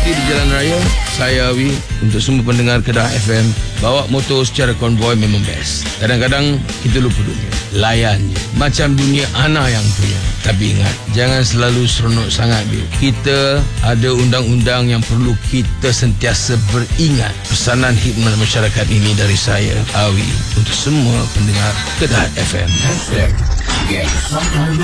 hati-hati di jalan raya. Saya Awi. Untuk semua pendengar Kedah FM, bawa motor secara konvoi memang best. Kadang-kadang kita lupa dunia. Layan je. Macam dunia anak yang punya. Tapi ingat, jangan selalu seronok sangat, Bil. Kita ada undang-undang yang perlu kita sentiasa beringat. Pesanan khidmat masyarakat ini dari saya, Awi, untuk semua pendengar Kedah FM.